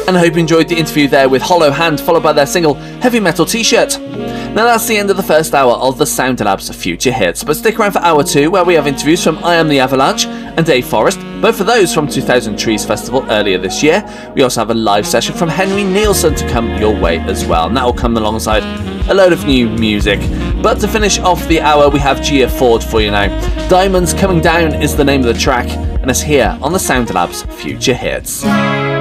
And I hope you enjoyed the interview there with Hollow Hand, followed by their single Heavy Metal T-Shirt. Now that's the end of the first hour of the Sound Labs Future Hits, but stick around for hour 2 where we have interviews from I Am the Avalanche and Dave Forrest, both of those from 2000 Trees Festival earlier this year. We also have a live session from Henry Nielsen to come your way as well, and that will come alongside a load of new music. But to finish off the hour, we have Gia Ford for you now. Diamonds Coming Down is the name of the track, and it's here on the Sound Labs Future Hits.